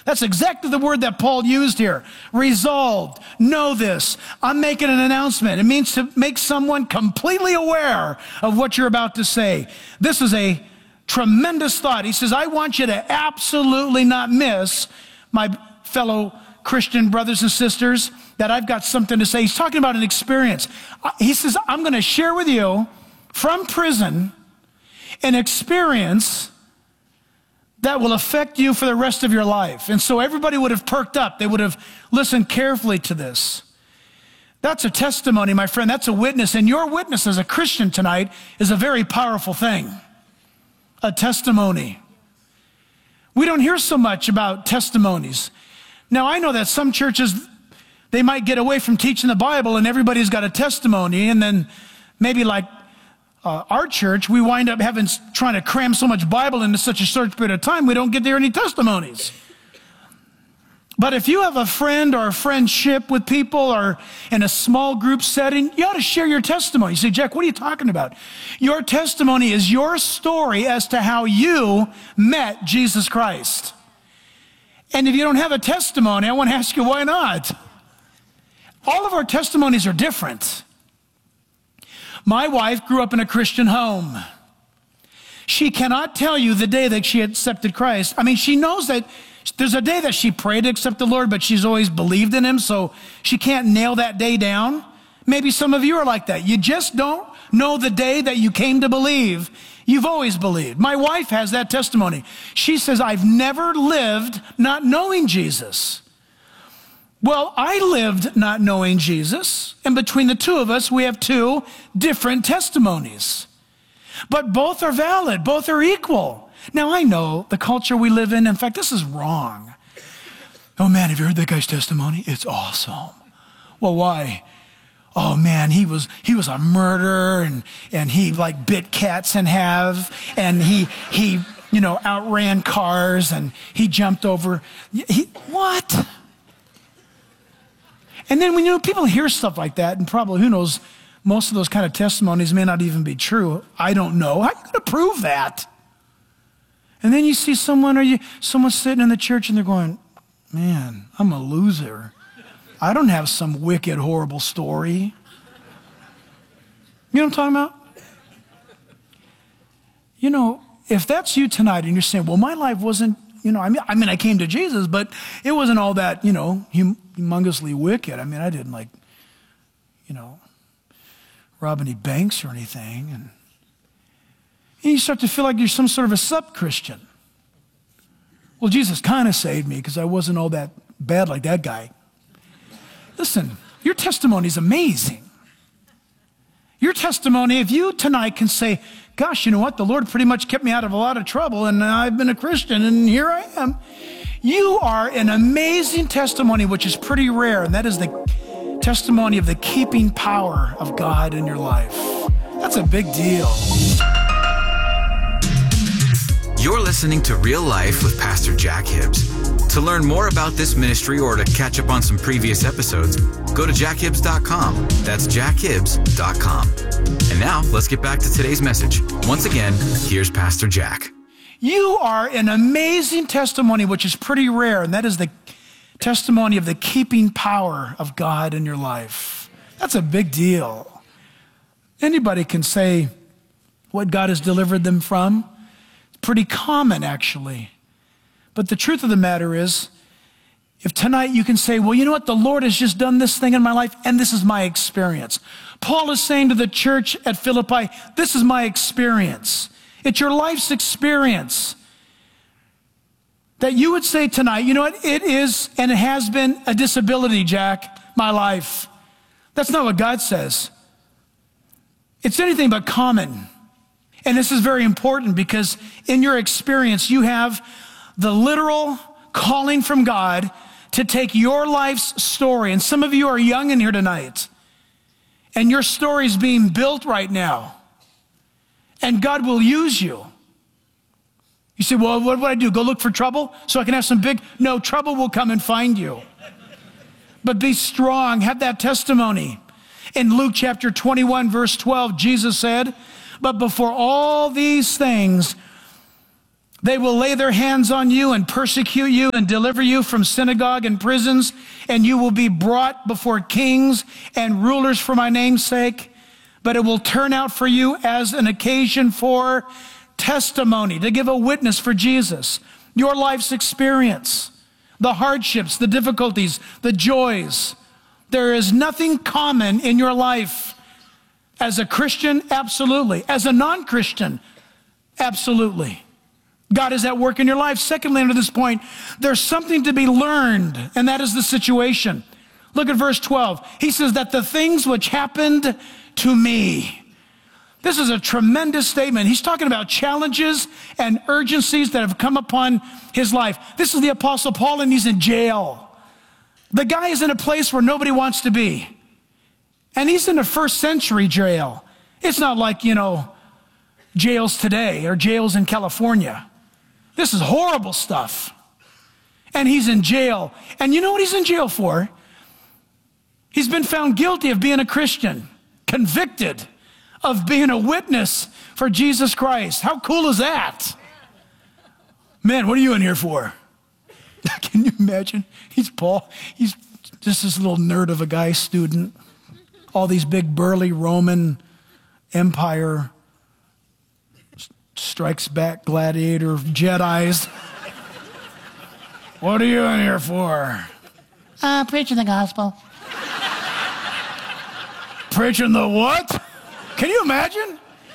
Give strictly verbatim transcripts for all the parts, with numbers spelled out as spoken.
That's exactly the word that Paul used here. Resolved. Know this. I'm making an announcement. It means to make someone completely aware of what you're about to say. This is a tremendous thought. He says, I want you to absolutely not miss, my fellow Christian brothers and sisters, that I've got something to say. He's talking about an experience. He says, I'm going to share with you from prison an experience that will affect you for the rest of your life. And so everybody would have perked up. They would have listened carefully to this. That's a testimony, my friend. That's a witness. And your witness as a Christian tonight is a very powerful thing. A testimony. We don't hear so much about testimonies. Now, I know that some churches, they might get away from teaching the Bible and everybody's got a testimony, and then maybe like Uh, our church, we wind up having trying to cram so much Bible into such a short period of time, we don't get there any testimonies. But if you have a friend or a friendship with people or in a small group setting, you ought to share your testimony. You say, Jack, what are you talking about? Your testimony is your story as to how you met Jesus Christ. And if you don't have a testimony, I want to ask you, why not? All of our testimonies are different. My wife grew up in a Christian home. She cannot tell you the day that she accepted Christ. I mean, she knows that there's a day that she prayed to accept the Lord, but she's always believed in him, so she can't nail that day down. Maybe some of you are like that. You just don't know the day that you came to believe. You've always believed. My wife has that testimony. She says, I've never lived not knowing Jesus. Well, I lived not knowing Jesus, and between the two of us, we have two different testimonies. But both are valid, both are equal. Now, I know the culture we live in, in fact, this is wrong. Oh man, have you heard that guy's testimony? It's awesome. Well, why? Oh man, he was he was a murderer, and, and he like bit cats in half, and he, he you know, outran cars, and he jumped over. He, what? And then when you know people hear stuff like that, and probably, who knows, most of those kind of testimonies may not even be true. I don't know. How are you going to prove that? And then you see someone or you someone sitting in the church and they're going, man, I'm a loser. I don't have some wicked, horrible story. You know what I'm talking about? You know, if that's you tonight and you're saying, well, my life wasn't, you know, I mean, I mean, I came to Jesus, but it wasn't all that, you know, hum- humongously wicked. I mean, I didn't like, you know, rob any banks or anything. And, and you start to feel like you're some sort of a sub-Christian. Well, Jesus kind of saved me because I wasn't all that bad like that guy. Listen, your testimony is amazing. Your testimony, if you tonight can say, gosh, you know what? The Lord pretty much kept me out of a lot of trouble, and I've been a Christian, and here I am. You are an amazing testimony, which is pretty rare, and that is the testimony of the keeping power of God in your life. That's a big deal. You're listening to Real Life with Pastor Jack Hibbs. To learn more about this ministry or to catch up on some previous episodes, go to jack hibbs dot com. That's jack hibbs dot com. And now, let's get back to today's message. Once again, here's Pastor Jack. You are an amazing testimony, which is pretty rare, and that is the testimony of the keeping power of God in your life. That's a big deal. Anybody can say what God has delivered them from. It's pretty common, actually. But the truth of the matter is, if tonight you can say, well, you know what? The Lord has just done this thing in my life, and this is my experience. Paul is saying to the church at Philippi, this is my experience. It's your life's experience. That you would say tonight, you know what? It is and it has been a disability, Jack, my life. That's not what God says. It's anything but common. And this is very important because in your experience, you have the literal calling from God to take your life's story. And some of you are young in here tonight, and your story is being built right now. And God will use you. You say, well, what would I do? Go look for trouble so I can have some big... No, trouble will come and find you. But be strong. Have that testimony. In Luke chapter twenty-one, verse twelve, Jesus said, but before all these things, They will lay their hands on you and persecute you and deliver you from synagogue and prisons, and you will be brought before kings and rulers for my name's sake. But it will turn out for you as an occasion for testimony, to give a witness for Jesus, your life's experience, the hardships, the difficulties, the joys. There is nothing common in your life. As a Christian, absolutely. As a non-Christian, absolutely. God is at work in your life. Secondly, under this point, there's something to be learned, and that is the situation. Look at verse twelve. He says that the things which happened to me. This is a tremendous statement. He's talking about challenges and urgencies that have come upon his life. This is the Apostle Paul, and he's in jail. The guy is in a place where nobody wants to be. And he's in a first century jail. It's not like, you know, jails today or jails in California. This is horrible stuff. And he's in jail. And you know what he's in jail for? He's been found guilty of being a Christian, convicted of being a witness for Jesus Christ. How cool is that? Man, what are you in here for? Can you imagine? He's Paul. He's just this little nerd of a guy, student. All these big burly Roman Empire strikes back gladiator Jedis. What are you in here for? Uh, preaching the gospel. Preaching the what? Can you imagine?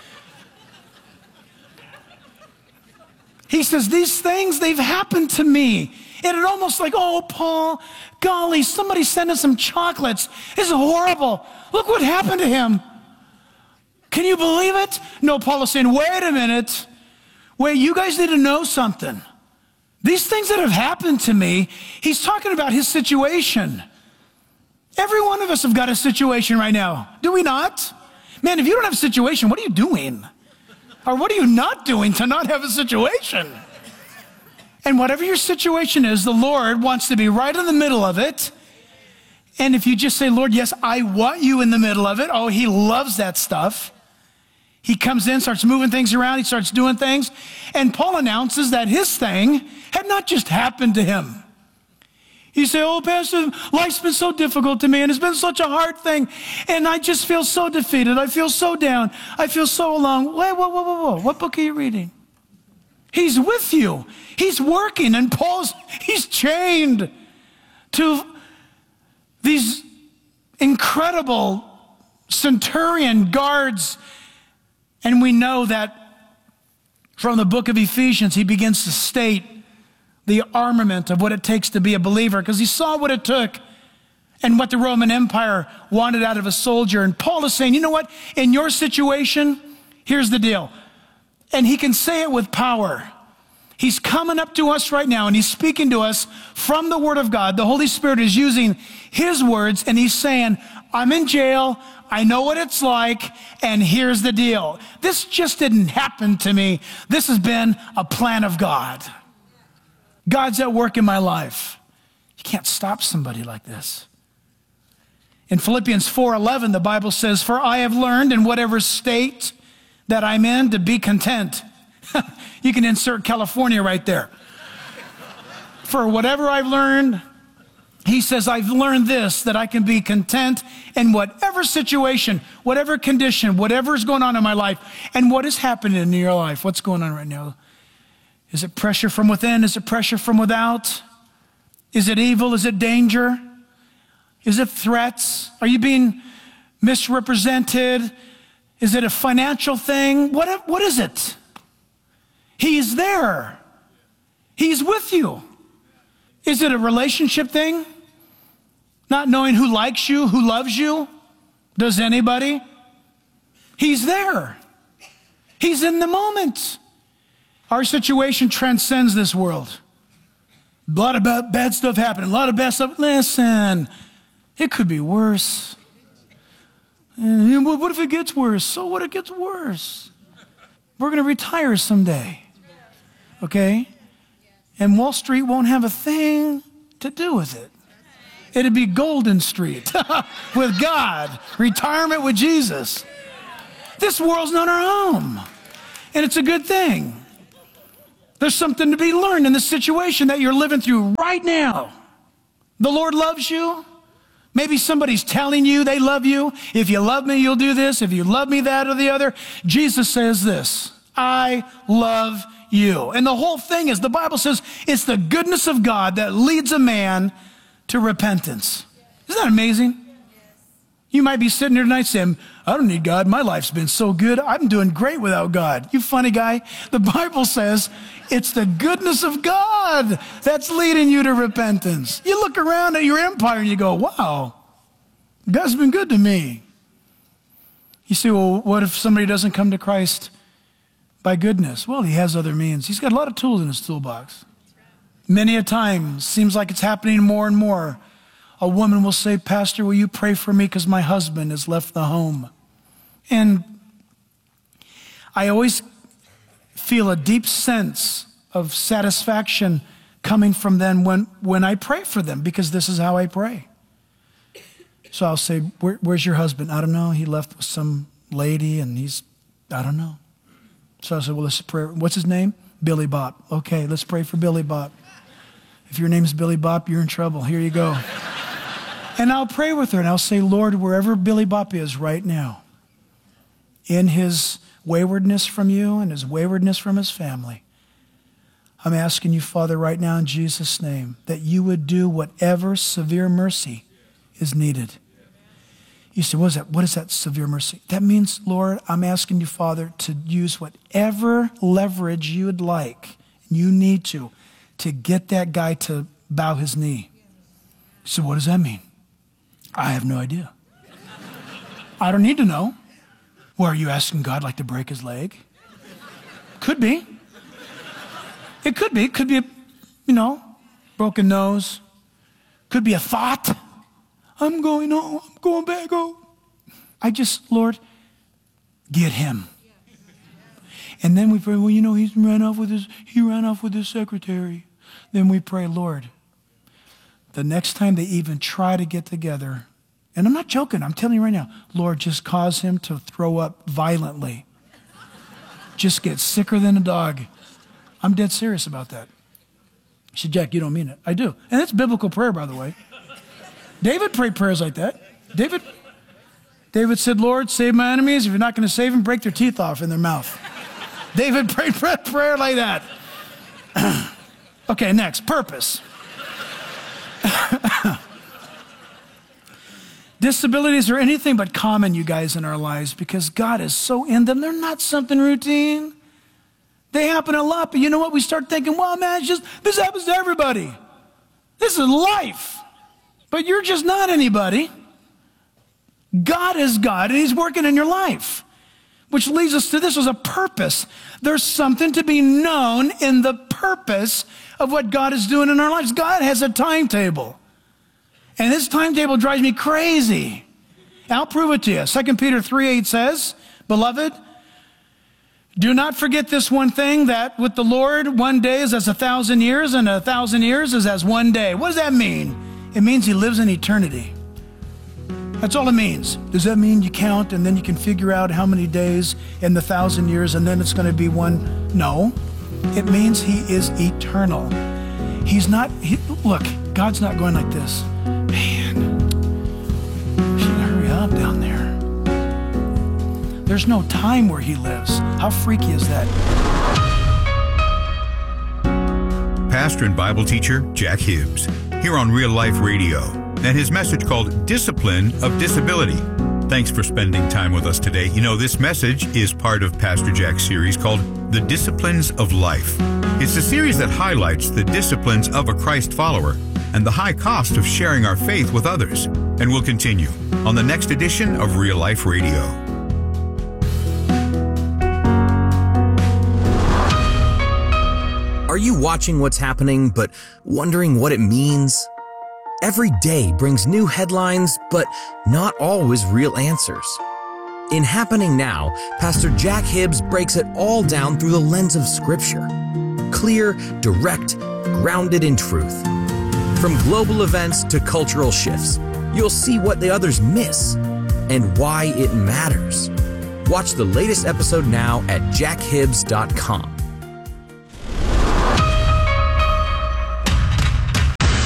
He says, these things, they've happened to me. And it almost like, oh, Paul, golly, somebody sent us some chocolates. This is horrible. Look what happened to him. Can you believe it? No, Paul is saying, wait a minute. Wait, you guys need to know something. These things that have happened to me, he's talking about his situation. Every one of us have got a situation right now. Do we not? Man, if you don't have a situation, what are you doing? Or what are you not doing to not have a situation? And whatever your situation is, the Lord wants to be right in the middle of it. And if you just say, Lord, yes, I want you in the middle of it. Oh, he loves that stuff. He comes in, starts moving things around. He starts doing things. And Paul announces that his thing had not just happened to him. You say, oh, Pastor, life's been so difficult to me, and it's been such a hard thing, and I just feel so defeated. I feel so down. I feel so alone. Wait, whoa, whoa, whoa, whoa. What book are you reading? He's with you. He's working, and Paul's, he's chained to these incredible centurion guards. And we know that from the book of Ephesians, he begins to state the armament of what it takes to be a believer, because he saw what it took and what the Roman Empire wanted out of a soldier. And Paul is saying, you know what? In your situation, here's the deal. And he can say it with power. He's coming up to us right now, and he's speaking to us from the Word of God. The Holy Spirit is using his words, and he's saying, I'm in jail. I know what it's like, and here's the deal. This just didn't happen to me. This has been a plan of God. God's at work in my life. You can't stop somebody like this. In Philippians four eleven, the Bible says, for I have learned in whatever state that I'm in to be content. You can insert California right there. For whatever I've learned, he says, I've learned this, that I can be content in whatever situation, whatever condition, whatever's going on in my life. And what is happening in your life? What's going on right now? Is it pressure from within? Is it pressure from without? Is it evil? Is it danger? Is it threats? Are you being misrepresented? Is it a financial thing? What, what is it? He's there. He's with you. Is it a relationship thing? Not knowing who likes you, who loves you? Does anybody? He's there. He's in the moment. Our situation transcends this world. A lot of bad, bad stuff happening. A lot of bad stuff. Listen, it could be worse. And what if it gets worse? So what if it gets worse? We're going to retire someday. Okay? And Wall Street won't have a thing to do with it. It'd be Golden Street with God. Retirement with Jesus. This world's not our home. And it's a good thing. There's something to be learned in the situation that you're living through right now. The Lord loves you. Maybe somebody's telling you they love you. If you love me, you'll do this. If you love me, that or the other. Jesus says this, I love you. And the whole thing is, the Bible says, it's the goodness of God that leads a man to repentance. Isn't that amazing? You might be sitting here tonight saying, I don't need God. My life's been so good. I'm doing great without God. You funny guy. The Bible says it's the goodness of God that's leading you to repentance. You look around at your empire and you go, wow, God's been good to me. You say, well, what if somebody doesn't come to Christ by goodness? Well, he has other means. He's got a lot of tools in his toolbox. Many a time, seems like it's happening more and more. A woman will say, Pastor, will you pray for me because my husband has left the home? And I always feel a deep sense of satisfaction coming from them when, when I pray for them, because this is how I pray. So I'll say, Where, where's your husband? I don't know. He left with some lady and he's, I don't know. So I said, well, let's pray. What's his name? Billy Bop. Okay, let's pray for Billy Bop. If your name is Billy Bop, you're in trouble. Here you go. And I'll pray with her and I'll say, Lord, wherever Billy Bop is right now, in his waywardness from you and his waywardness from his family, I'm asking you, Father, right now in Jesus' name, that you would do whatever severe mercy is needed. You say, what is that? What is that severe mercy? That means, Lord, I'm asking you, Father, to use whatever leverage you would like, you need to, to get that guy to bow his knee. So what does that mean? I have no idea. I don't need to know. Well, are you asking God like to break his leg? Could be. It could be. It could be, a, you know, broken nose. Could be a thought. I'm going home. I'm going back home. I just, Lord, get him. And then we pray, well, you know, he's ran off with his, he ran off with his secretary. Then we pray, Lord, the next time they even try to get together, and I'm not joking, I'm telling you right now, Lord, just cause him to throw up violently. Just get sicker than a dog. I'm dead serious about that. He said, Jack, you don't mean it. I do. And it's biblical prayer, by the way. David prayed prayers like that. David, David said, Lord, save my enemies. If you're not going to save them, break their teeth off in their mouth. David prayed prayer like that. Okay, next, purpose. Disabilities are anything but common, you guys, in our lives, because God is so in them. They're not something routine. They happen a lot, but you know what? We start thinking, well, man, it's just, this happens to everybody. This is life. But you're just not anybody. God is God, and he's working in your life. Which leads us to this, was a purpose. There's something to be known in the purpose of what God is doing in our lives. God has a timetable. And his timetable drives me crazy. I'll prove it to you. Second Peter three eight says, Beloved, do not forget this one thing, that with the Lord, one day is as a thousand years, and a thousand years is as one day. What does that mean? It means he lives in eternity. That's all it means. Does that mean you count and then you can figure out how many days in the thousand years and then it's going to be one? No. It means he is eternal. He's not, he, look, God's not going like this. Man, you should hurry up down there. There's no time where he lives. How freaky is that? Pastor and Bible teacher Jack Hibbs, here on Real Life Radio, and his message called Discipline of Disability. Thanks for spending time with us today. You know, this message is part of Pastor Jack's series called The Disciplines of Life. It's a series that highlights the disciplines of a Christ follower and the high cost of sharing our faith with others. And we'll continue on the next edition of Real Life Radio. Are you watching what's happening but wondering what it means? Every day brings new headlines, but not always real answers. In Happening Now, Pastor Jack Hibbs breaks it all down through the lens of Scripture. Clear, direct, grounded in truth. From global events to cultural shifts, you'll see what the others miss and why it matters. Watch the latest episode now at jack hibbs dot com.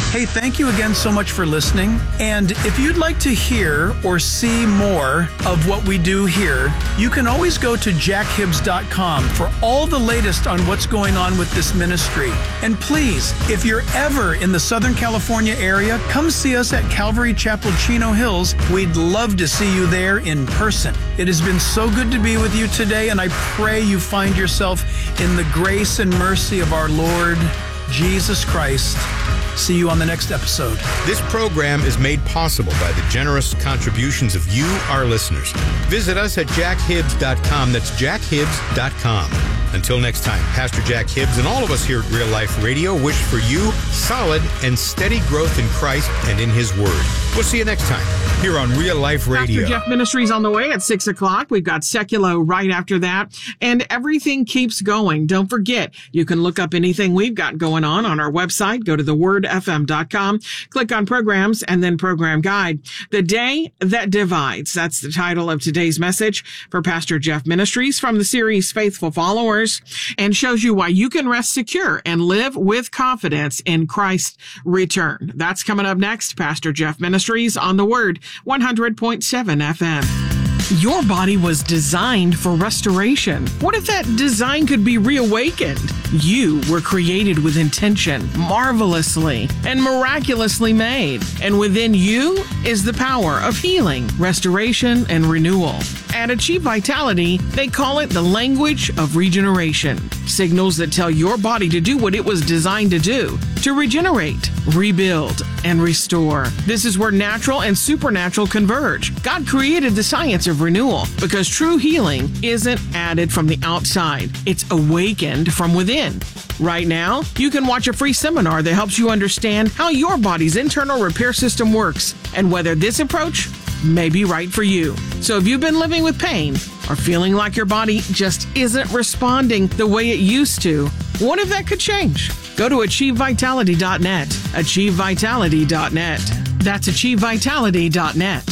Hey, thank you again so much for listening. And if you'd like to hear or see more of what we do here, you can always go to jack hibbs dot com for all the latest on what's going on with this ministry. And please, if you're ever in the Southern California area, come see us at Calvary Chapel, Chino Hills. We'd love to see you there in person. It has been so good to be with you today, and I pray you find yourself in the grace and mercy of our Lord Jesus Christ. See you on the next episode. This program is made possible by the generous contributions of you, our listeners. Visit us at jack hibbs dot com. That's jack hibbs dot com. Until next time, Pastor Jack Hibbs and all of us here at Real Life Radio wish for you solid and steady growth in Christ and in His Word. We'll see you next time here on Real Life Radio. Pastor Jeff Ministries on the way at six o'clock. We've got Seculo right after that. And everything keeps going. Don't forget, you can look up anything we've got going on on our website. Go to the word f m dot com, click on Programs, and then Program Guide. The Day That Divides. That's the title of today's message for Pastor Jeff Ministries from the series Faithful Followers, and shows you why you can rest secure and live with confidence in Christ's return. That's coming up next. Pastor Jeff Ministries on the Word, one hundred point seven F M. Your body was designed for restoration. What if that design could be reawakened? You were created with intention, marvelously and miraculously made. And within you is the power of healing, restoration, and renewal. At Achieve Vitality, they call it the language of regeneration. Signals that tell your body to do what it was designed to do, to regenerate, rebuild, and restore. This is where natural and supernatural converge. God created the science of renewal because true healing isn't added from the outside. It's awakened from within. Right now, you can watch a free seminar that helps you understand how your body's internal repair system works and whether this approach may be right for you. So if you've been living with pain or feeling like your body just isn't responding the way it used to, what if that could change? Go to achieve vitality dot net. achieve vitality dot net. That's achieve vitality dot net.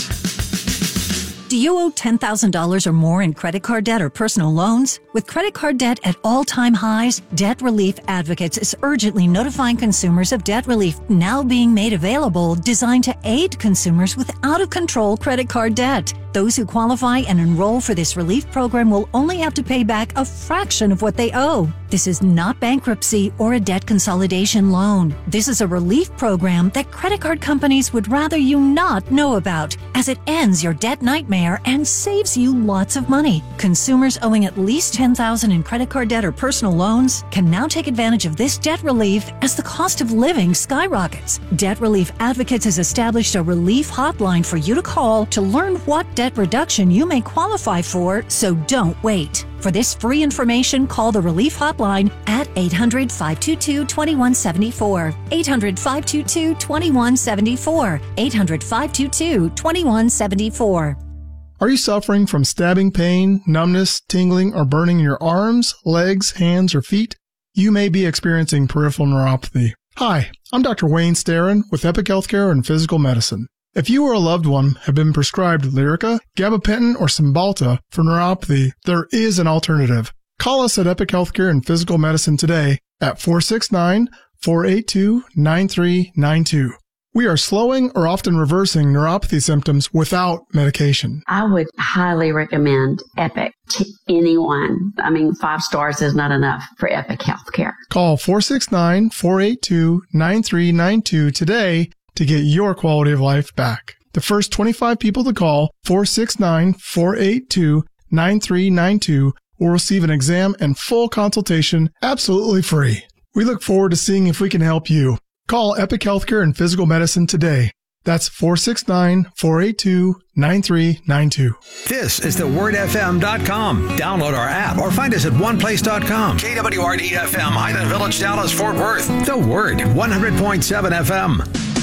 Do you owe ten thousand dollars or more in credit card debt or personal loans? With credit card debt at all-time highs, Debt Relief Advocates is urgently notifying consumers of debt relief now being made available, designed to aid consumers with out-of-control credit card debt. Those who qualify and enroll for this relief program will only have to pay back a fraction of what they owe. This is not bankruptcy or a debt consolidation loan. This is a relief program that credit card companies would rather you not know about, as it ends your debt nightmare and saves you lots of money. Consumers owing at least ten thousand dollars in credit card debt or personal loans can now take advantage of this debt relief as the cost of living skyrockets. Debt Relief Advocates has established a relief hotline for you to call to learn what debt reduction you may qualify for, so don't wait. For this free information, call the Relief Hotline at eight hundred, five two two, two one seven four, eight hundred, five two two, two one seven four, eight hundred, five two two, two one seven four. Are you suffering from stabbing pain, numbness, tingling, or burning in your arms, legs, hands, or feet? You may be experiencing peripheral neuropathy. Hi, I'm Doctor Wayne Starrin with Epic Healthcare and Physical Medicine. If you or a loved one have been prescribed Lyrica, gabapentin, or Cymbalta for neuropathy, there is an alternative. Call us at Epic Healthcare and Physical Medicine today at four six nine, four eight two, nine three nine two. We are slowing or often reversing neuropathy symptoms without medication. I would highly recommend Epic to anyone. I mean, five stars is not enough for Epic Healthcare. Call four six nine, four eight two, nine three nine two today to get your quality of life back. The first twenty-five people to call four six nine, four eight two, nine three nine two will receive an exam and full consultation absolutely free. We look forward to seeing if we can help you. Call Epic Healthcare and Physical Medicine today. That's four six nine, four eight two, nine three nine two. This is the word f m dot com. Download our app or find us at one place dot com. K W R D F M, Highland Village, Dallas, Fort Worth. The Word, one hundred point seven F M.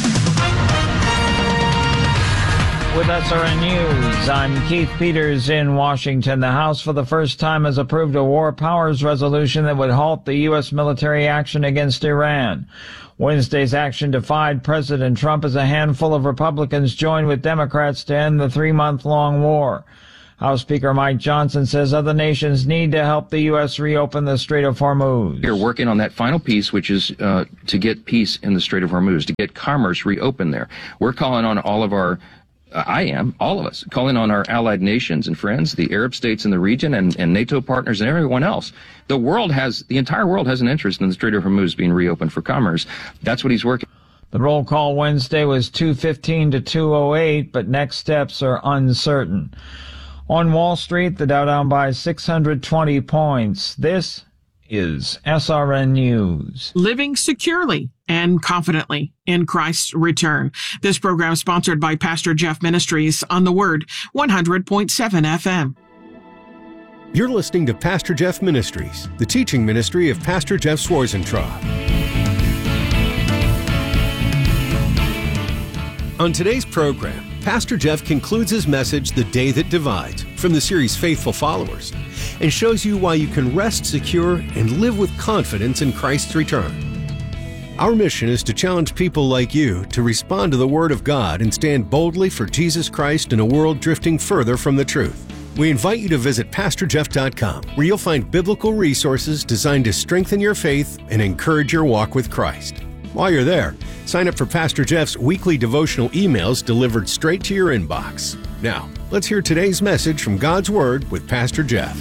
With S R N News, I'm Keith Peters in Washington. The House for the first time has approved a war powers resolution that would halt the U S military action against Iran. Wednesday's action defied President Trump as a handful of Republicans joined with Democrats to end the three-month-long war. House Speaker Mike Johnson says other nations need to help the U S reopen the Strait of Hormuz. We're working on that final piece, which is uh, to get peace in the Strait of Hormuz, to get commerce reopened there. We're calling on all of our uh, I am, all of us, calling on our allied nations and friends, the Arab states in the region and, and NATO partners and everyone else. The world has, the entire world has an interest in the Strait of Hormuz being reopened for commerce. That's what he's working. The roll call Wednesday was two fifteen to two oh eight, but next steps are uncertain. On Wall Street, the Dow down by six hundred twenty points. This is S R N News. Living securely and confidently in Christ's return. This program is sponsored by Pastor Jeff Ministries on the Word, one hundred point seven F M. You're listening to Pastor Jeff Ministries, the teaching ministry of Pastor Jeff Schwarzentraub. On today's program, Pastor Jeff concludes his message, The Day That Divides, from the series Faithful Followers, and shows you why you can rest secure and live with confidence in Christ's return. Our mission is to challenge people like you to respond to the Word of God and stand boldly for Jesus Christ in a world drifting further from the truth. We invite you to visit pastor jeff dot com, where you'll find biblical resources designed to strengthen your faith and encourage your walk with Christ. While you're there, sign up for Pastor Jeff's weekly devotional emails delivered straight to your inbox. Now, let's hear today's message from God's Word with Pastor Jeff.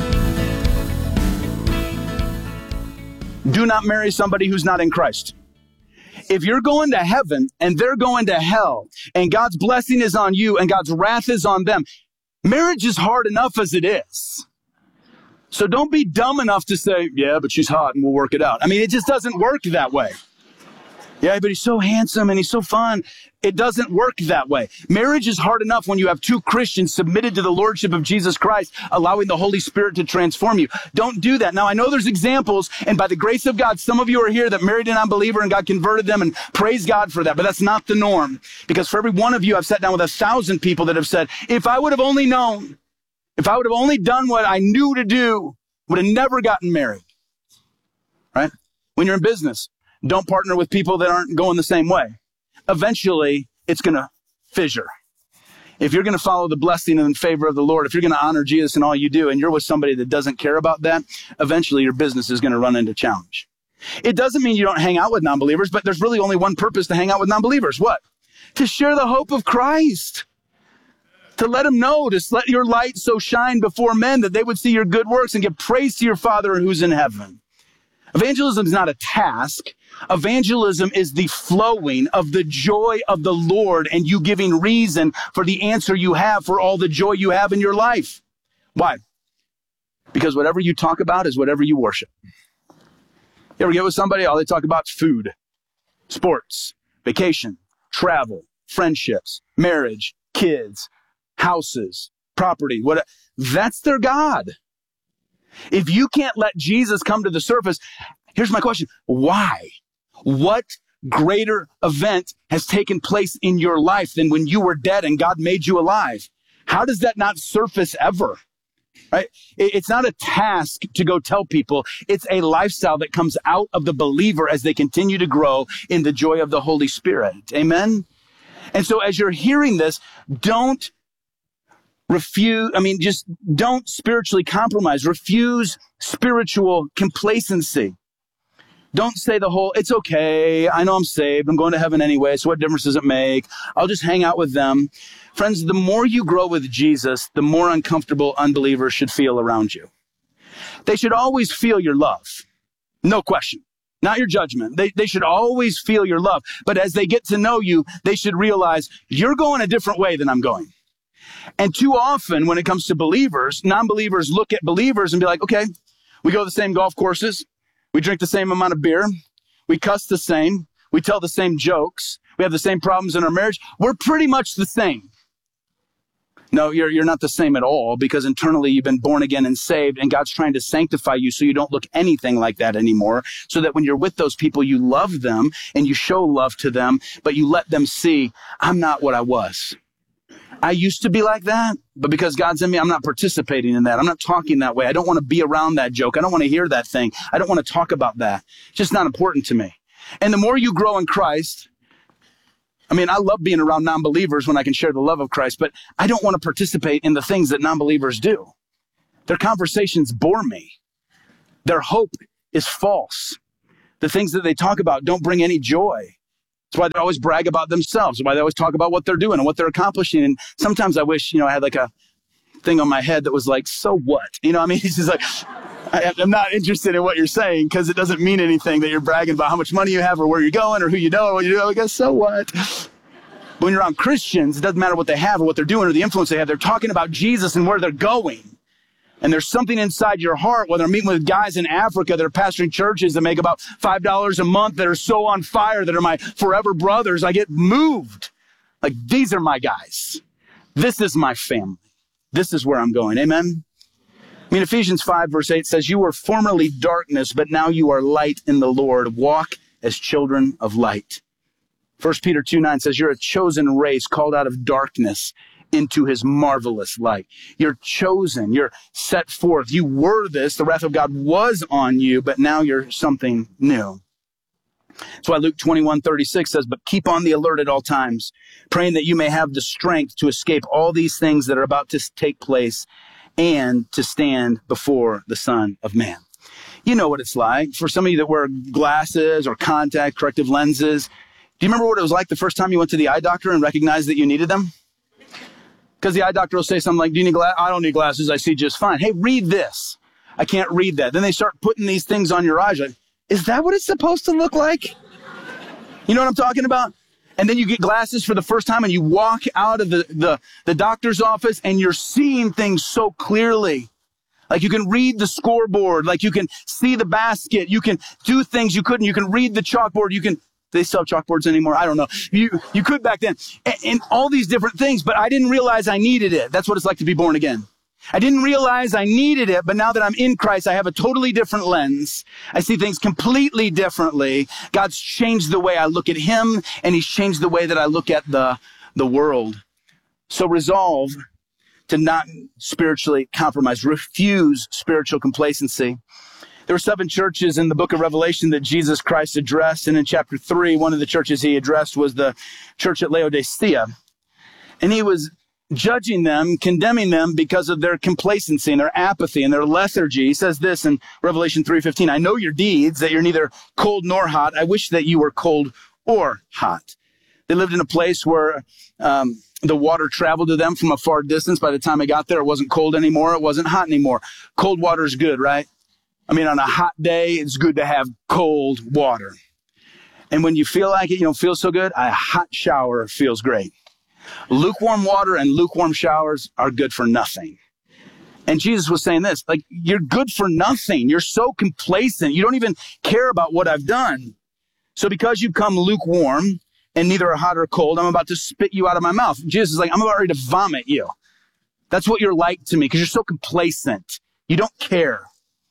Do not marry somebody who's not in Christ. If you're going to heaven and they're going to hell, and God's blessing is on you and God's wrath is on them, marriage is hard enough as it is. So don't be dumb enough to say, yeah, but she's hot and we'll work it out. I mean, it just doesn't work that way. Yeah, but he's so handsome and he's so fun. It doesn't work that way. Marriage is hard enough when you have two Christians submitted to the Lordship of Jesus Christ, allowing the Holy Spirit to transform you. Don't do that. Now, I know there's examples, and by the grace of God, some of you are here that married an unbeliever and God converted them, and praise God for that. But that's not the norm. Because for every one of you, I've sat down with a thousand people that have said, if I would have only known, if I would have only done what I knew to do, would have never gotten married. Right? When you're in business, don't partner with people that aren't going the same way. Eventually, it's going to fissure. If you're going to follow the blessing and favor of the Lord, if you're going to honor Jesus in all you do, and you're with somebody that doesn't care about that, eventually your business is going to run into challenge. It doesn't mean you don't hang out with non-believers, but there's really only one purpose to hang out with non-believers. What? To share the hope of Christ. To let them know, to let your light so shine before men that they would see your good works and give praise to your Father who's in heaven. Evangelism is not a task. Evangelism is the flowing of the joy of the Lord and you giving reason for the answer you have for all the joy you have in your life. Why? Because whatever you talk about is whatever you worship. You ever get with somebody, all they talk about is food, sports, vacation, travel, friendships, marriage, kids, houses, property, what? That's their God. If you can't let Jesus come to the surface, here's my question. Why? What greater event has taken place in your life than when you were dead and God made you alive? How does that not surface ever? Right? It's not a task to go tell people. It's a lifestyle that comes out of the believer as they continue to grow in the joy of the Holy Spirit. Amen? And so as you're hearing this, don't refuse, I mean, just don't spiritually compromise. Refuse spiritual complacency. Don't say the whole, it's okay, I know I'm saved, I'm going to heaven anyway, so what difference does it make? I'll just hang out with them. Friends, the more you grow with Jesus, the more uncomfortable unbelievers should feel around you. They should always feel your love. No question. Not your judgment. They, they should always feel your love. But as they get to know you, they should realize you're going a different way than I'm going. And too often when it comes to believers, non-believers look at believers and be like, okay, we go to the same golf courses. We drink the same amount of beer. We cuss the same. We tell the same jokes. We have the same problems in our marriage. We're pretty much the same. No, you're, you're not the same at all, because internally you've been born again and saved, and God's trying to sanctify you so you don't look anything like that anymore, so that when you're with those people, you love them and you show love to them, but you let them see, I'm not what I was. I used to be like that, but because God's in me, I'm not participating in that. I'm not talking that way. I don't want to be around that joke. I don't want to hear that thing. I don't want to talk about that. It's just not important to me. And the more you grow in Christ, I mean, I love being around non-believers when I can share the love of Christ, but I don't want to participate in the things that non-believers do. Their conversations bore me. Their hope is false. The things that they talk about don't bring any joy. That's why they always brag about themselves. That's why they always talk about what they're doing and what they're accomplishing. And sometimes I wish, you know, I had like a thing on my head that was like, so what? You know what I mean? He's just like, I, I'm not interested in what you're saying because it doesn't mean anything that you're bragging about how much money you have or where you're going or who you know or what you do. I guess, so what? But when you're around Christians, it doesn't matter what they have or what they're doing or the influence they have. They're talking about Jesus and where they're going. And there's something inside your heart, whether I'm meeting with guys in Africa that are pastoring churches that make about five dollars a month that are so on fire, that are my forever brothers. I get moved. Like, these are my guys. This is my family. This is where I'm going. Amen? I mean, Ephesians five, verse eight says, you were formerly darkness, but now you are light in the Lord. Walk as children of light. First Peter two nine says, you're a chosen race called out of darkness into his marvelous light. You're chosen. You're set forth. You were this. The wrath of God was on you, but now you're something new. That's why Luke twenty-one thirty-six says, but keep on the alert at all times, praying that you may have the strength to escape all these things that are about to take place and to stand before the Son of Man. You know what it's like. For some of you that wear glasses or contact corrective lenses, do you remember what it was like the first time you went to the eye doctor and recognized that you needed them? Because the eye doctor will say something like, do you need glasses? I don't need glasses. I see just fine. Hey, read this. I can't read that. Then they start putting these things on your eyes. Like, is that what it's supposed to look like? You know what I'm talking about? And then you get glasses for the first time and you walk out of the, the, the doctor's office and you're seeing things so clearly. Like you can read the scoreboard. Like you can see the basket. You can do things you couldn't. You can read the chalkboard. You can... They sell chalkboards anymore? I don't know. You you could back then. And, and all these different things, but I didn't realize I needed it. That's what it's like to be born again. I didn't realize I needed it, but now that I'm in Christ, I have a totally different lens. I see things completely differently. God's changed the way I look at him, and he's changed the way that I look at the, the world. So resolve to not spiritually compromise. Refuse spiritual complacency. There were seven churches in the book of Revelation that Jesus Christ addressed. And in chapter three, one of the churches he addressed was the church at Laodicea. And he was judging them, condemning them because of their complacency and their apathy and their lethargy. He says this in Revelation three fifteen, I know your deeds, that you're neither cold nor hot. I wish that you were cold or hot. They lived in a place where um, the water traveled to them from a far distance. By the time it got there, it wasn't cold anymore. It wasn't hot anymore. Cold water is good, right? I mean, on a hot day, it's good to have cold water. And when you feel like it, you don't feel so good, a hot shower feels great. Lukewarm water and lukewarm showers are good for nothing. And Jesus was saying this, like, you're good for nothing. You're so complacent. You don't even care about what I've done. So because you come lukewarm and neither are hot or cold, I'm about to spit you out of my mouth. Jesus is like, I'm about ready to vomit you. That's what you're like to me because you're so complacent. You don't care.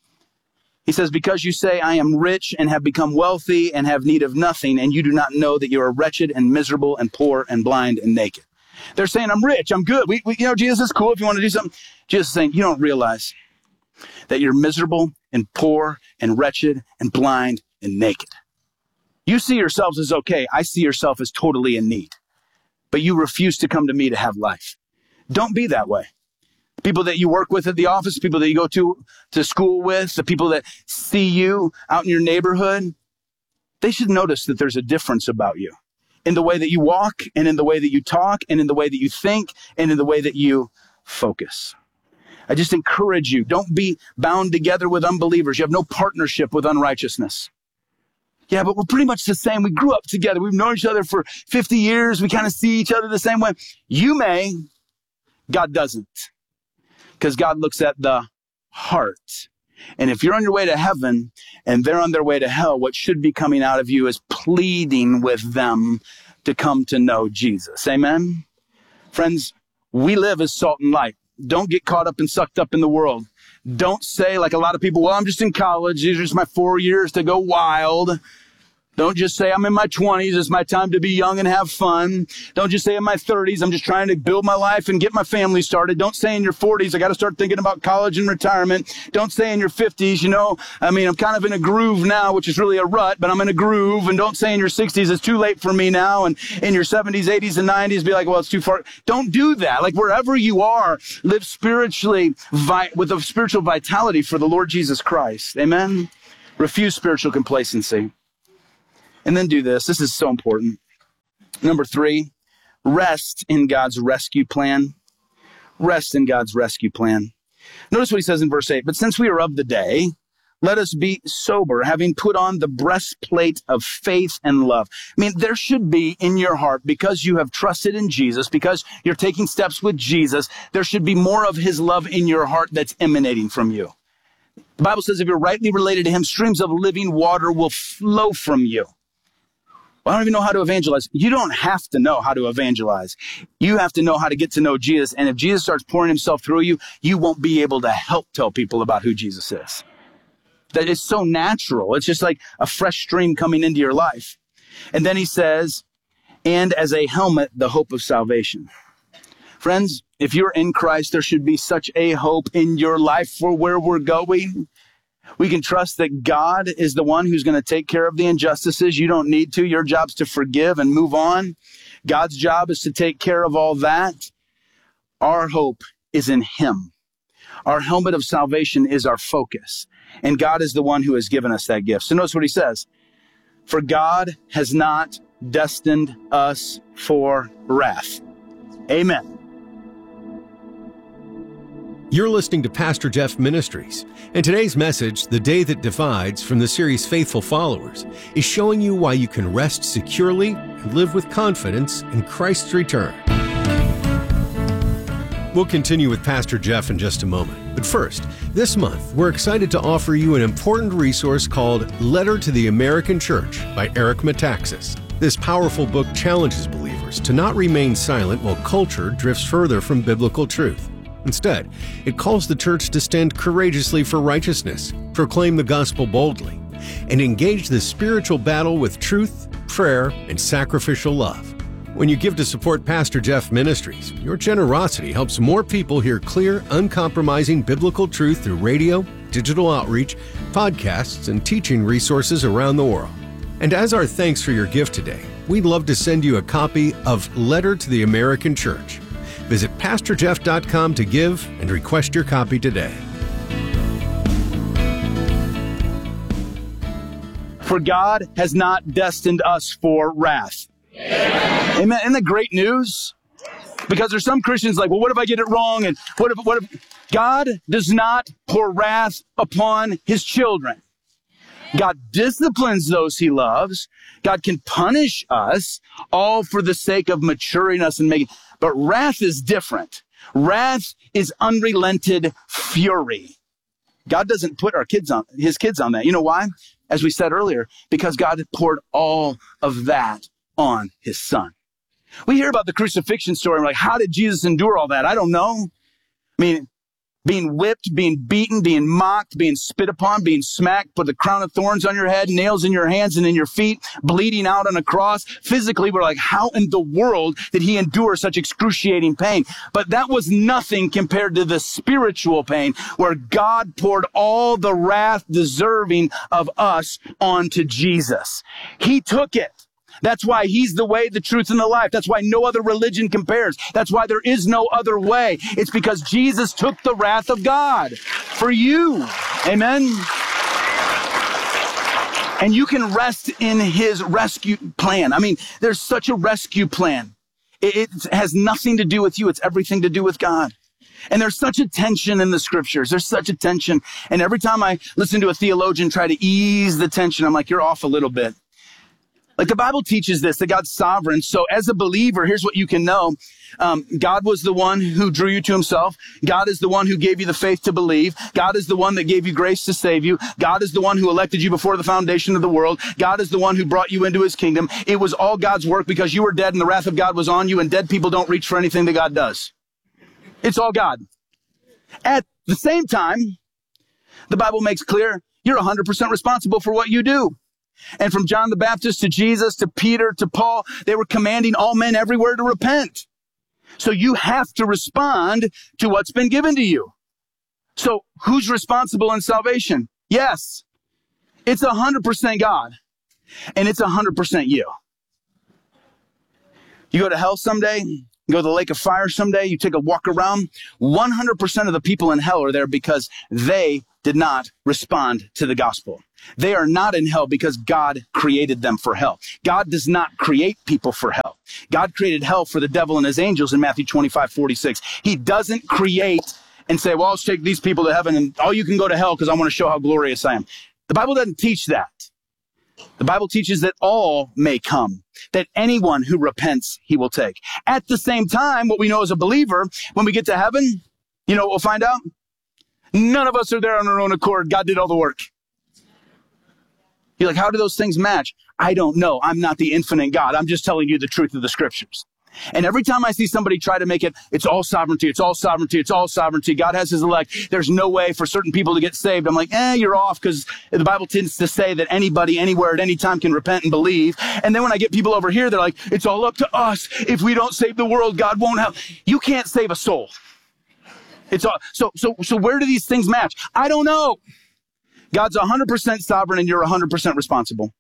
He says, because you say, I am rich and have become wealthy and have need of nothing, and you do not know that you are wretched and miserable and poor and blind and naked. They're saying, I'm rich, I'm good. We, we, you know, Jesus is cool if you want to do something. Jesus is saying, you don't realize that you're miserable and poor and wretched and blind and naked. You see yourselves as okay. I see yourself as totally in need. But you refuse to come to me to have life. Don't be that way. People that you work with at the office, people that you go to, to school with, the people that see you out in your neighborhood, they should notice that there's a difference about you in the way that you walk and in the way that you talk and in the way that you think and in the way that you focus. I just encourage you, don't be bound together with unbelievers. You have no partnership with unrighteousness. Yeah, but we're pretty much the same. We grew up together. We've known each other for fifty years. We kind of see each other the same way. You may, God doesn't. Because God looks at the heart. And if you're on your way to heaven and they're on their way to hell, what should be coming out of you is pleading with them to come to know Jesus. Amen? Friends, we live as salt and light. Don't get caught up and sucked up in the world. Don't say, like a lot of people, well, I'm just in college. These are just my four years to go wild. Don't just say, I'm in my twenties. It's my time to be young and have fun. Don't just say in my thirties. I'm just trying to build my life and get my family started. Don't say in your forties. I got to start thinking about college and retirement. Don't say in your fifties, you know, I mean, I'm kind of in a groove now, which is really a rut, but I'm in a groove. And don't say in your sixties, it's too late for me now. And in your seventies, eighties, and nineties, be like, well, it's too far. Don't do that. Like wherever you are, live spiritually vi- with a spiritual vitality for the Lord Jesus Christ. Amen. Refuse spiritual complacency. And then do this. This is so important. Number three, rest in God's rescue plan. Rest in God's rescue plan. Notice what he says in verse eight. But since we are of the day, let us be sober, having put on the breastplate of faith and love. I mean, there should be in your heart, because you have trusted in Jesus, because you're taking steps with Jesus, there should be more of his love in your heart that's emanating from you. The Bible says if you're rightly related to him, streams of living water will flow from you. Well, I don't even know how to evangelize. You don't have to know how to evangelize. You have to know how to get to know Jesus. And if Jesus starts pouring himself through you, you won't be able to help tell people about who Jesus is. That is so natural. It's just like a fresh stream coming into your life. And then he says, and as a helmet, the hope of salvation. Friends, if you're in Christ, there should be such a hope in your life for where we're going. We can trust that God is the one who's going to take care of the injustices. You don't need to. Your job's to forgive and move on. God's job is to take care of all that. Our hope is in him. Our helmet of salvation is our focus. And God is the one who has given us that gift. So notice what he says. For God has not destined us for wrath. Amen. You're listening to Pastor Jeff Ministries, and today's message, The Day That Divides, from the series Faithful Followers, is showing you why you can rest securely and live with confidence in Christ's return. We'll continue with Pastor Jeff in just a moment. But first, this month, we're excited to offer you an important resource called Letter to the American Church by Eric Metaxas. This powerful book challenges believers to not remain silent while culture drifts further from biblical truth. Instead, it calls the church to stand courageously for righteousness, proclaim the gospel boldly, and engage the spiritual battle with truth, prayer, and sacrificial love. When you give to support Pastor Jeff Ministries, your generosity helps more people hear clear, uncompromising biblical truth through radio, digital outreach, podcasts, and teaching resources around the world. And as our thanks for your gift today, we'd love to send you a copy of Letter to the American Church. Visit pastor jeff dot com to give and request your copy today. For God has not destined us for wrath. Amen. Amen. Isn't that great news? Because there's some Christians like, well, what if I get it wrong? And what if, what if God does not pour wrath upon his children? God disciplines those he loves. God can punish us, all for the sake of maturing us and making. But wrath is different. Wrath is unrelented fury. God doesn't put our kids on, his kids on that. You know why? As we said earlier, because God poured all of that on his son. We hear about the crucifixion story. And we're like, how did Jesus endure all that? I don't know. I mean, being whipped, being beaten, being mocked, being spit upon, being smacked, put the crown of thorns on your head, nails in your hands and in your feet, bleeding out on a cross. Physically, we're like, how in the world did he endure such excruciating pain? But that was nothing compared to the spiritual pain where God poured all the wrath deserving of us onto Jesus. He took it. That's why he's the way, the truth, and the life. That's why no other religion compares. That's why there is no other way. It's because Jesus took the wrath of God for you. Amen. And you can rest in his rescue plan. I mean, there's such a rescue plan. It, it has nothing to do with you. It's everything to do with God. And there's such a tension in the scriptures. There's such a tension. And every time I listen to a theologian try to ease the tension, I'm like, you're off a little bit. Like the Bible teaches this, that God's sovereign. So as a believer, here's what you can know. Um, God was the one who drew you to himself. God is the one who gave you the faith to believe. God is the one that gave you grace to save you. God is the one who elected you before the foundation of the world. God is the one who brought you into his kingdom. It was all God's work because you were dead and the wrath of God was on you, and dead people don't reach for anything that God does. It's all God. At the same time, the Bible makes clear you're one hundred percent responsible for what you do. And from John the Baptist to Jesus to Peter to Paul, they were commanding all men everywhere to repent. So you have to respond to what's been given to you. So who's responsible in salvation? Yes, it's one hundred percent God, and it's one hundred percent you. You go to hell someday, you go to the lake of fire someday, you take a walk around, one hundred percent of the people in hell are there because they did not respond to the gospel. They are not in hell because God created them for hell. God does not create people for hell. God created hell for the devil and his angels in Matthew twenty-five forty-six. He doesn't create and say, well, I'll take these people to heaven and all you can go to hell because I want to show how glorious I am. The Bible doesn't teach that. The Bible teaches that all may come, that anyone who repents, he will take. At the same time, what we know as a believer, when we get to heaven, you know what we'll find out? None of us are there on our own accord. God did all the work. You're like, how do those things match? I don't know. I'm not the infinite God. I'm just telling you the truth of the scriptures. And every time I see somebody try to make it, it's all sovereignty, it's all sovereignty, it's all sovereignty. God has his elect. There's no way for certain people to get saved. I'm like, eh, you're off, because the Bible tends to say that anybody, anywhere, at any time can repent and believe. And then when I get people over here, they're like, it's all up to us. If we don't save the world, God won't help. You can't save a soul. It's all, so, so, so where do these things match? I don't know. God's one hundred percent sovereign and you're one hundred percent responsible.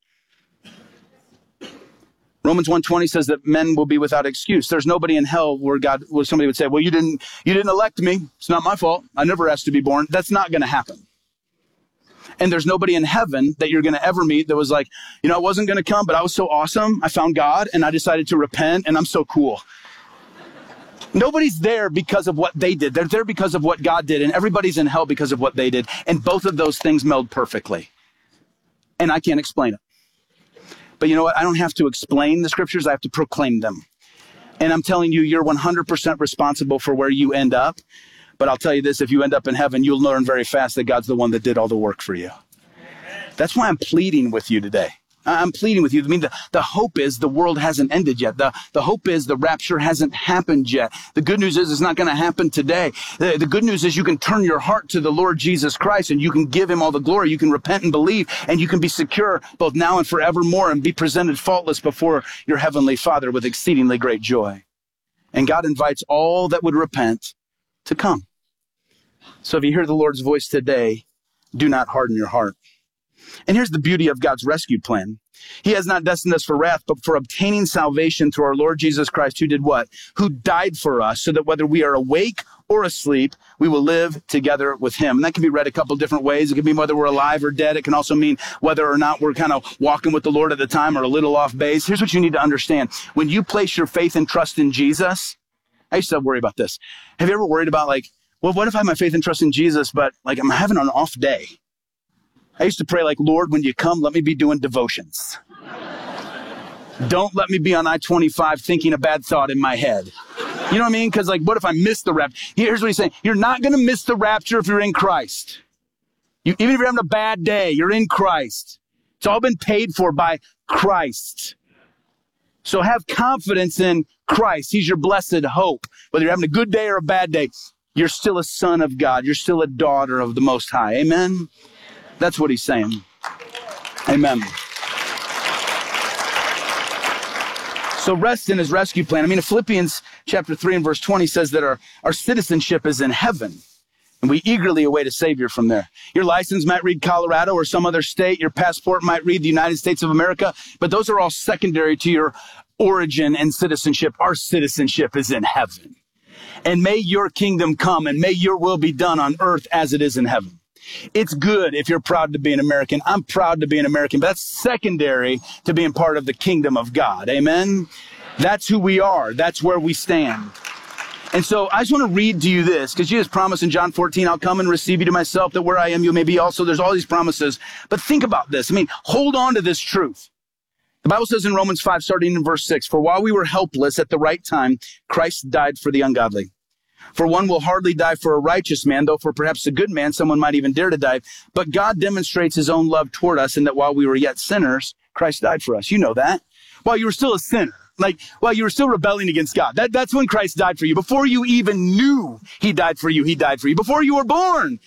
Romans one twenty says that men will be without excuse. There's nobody in hell where God, where somebody would say, well, you didn't, you didn't elect me. It's not my fault. I never asked to be born. That's not going to happen. And there's nobody in heaven that you're going to ever meet that was like, you know, I wasn't going to come, but I was so awesome. I found God and I decided to repent and I'm so cool. Nobody's there because of what they did. They're there because of what God did. And everybody's in hell because of what they did. And both of those things meld perfectly. And I can't explain it. But you know what? I don't have to explain the scriptures. I have to proclaim them. And I'm telling you, you're one hundred percent responsible for where you end up. But I'll tell you this, if you end up in heaven, you'll learn very fast that God's the one that did all the work for you. That's why I'm pleading with you today. I'm pleading with you. I mean, the, the hope is the world hasn't ended yet. The, the hope is the rapture hasn't happened yet. The good news is it's not going to happen today. The, the good news is you can turn your heart to the Lord Jesus Christ and you can give him all the glory. You can repent and believe and you can be secure both now and forevermore and be presented faultless before your heavenly Father with exceedingly great joy. And God invites all that would repent to come. So if you hear the Lord's voice today, do not harden your heart. And here's the beauty of God's rescue plan. He has not destined us for wrath, but for obtaining salvation through our Lord Jesus Christ, who did what? Who died for us, so that whether we are awake or asleep, we will live together with him. And that can be read a couple different ways. It can mean whether we're alive or dead. It can also mean whether or not we're kind of walking with the Lord at the time or a little off base. Here's what you need to understand. When you place your faith and trust in Jesus, I used to worry about this. Have you ever worried about like, well, what if I have my faith and trust in Jesus, but like I'm having an off day? I used to pray like, Lord, when you come, let me be doing devotions. Don't let me be on I twenty-five thinking a bad thought in my head. You know what I mean? Because like, what if I miss the rapture? Here's what he's saying. You're not going to miss the rapture if you're in Christ. You, even if you're having a bad day, you're in Christ. It's all been paid for by Christ. So have confidence in Christ. He's your blessed hope. Whether you're having a good day or a bad day, you're still a son of God. You're still a daughter of the Most High. Amen? That's what he's saying. Amen. So rest in his rescue plan. I mean, Philippians chapter three and verse twenty says that our, our citizenship is in heaven. And we eagerly await a Savior from there. Your license might read Colorado or some other state. Your passport might read the United States of America. But those are all secondary to your origin and citizenship. Our citizenship is in heaven. And may your kingdom come and may your will be done on earth as it is in heaven. It's good if you're proud to be an American. I'm proud to be an American, but that's secondary to being part of the kingdom of God. Amen? That's who we are. That's where we stand. And so I just want to read to you this, because Jesus promised in John fourteen, I'll come and receive you to myself, that where I am, you may be also. There's all these promises. But think about this. I mean, hold on to this truth. The Bible says in Romans five, starting in verse six, for while we were helpless at the right time, Christ died for the ungodly. For one will hardly die for a righteous man, though for perhaps a good man, someone might even dare to die. But God demonstrates his own love toward us in that while we were yet sinners, Christ died for us. You know that. While you were still a sinner, like while you were still rebelling against God, that, that's when Christ died for you. Before you even knew he died for you, he died for you. Before you were born,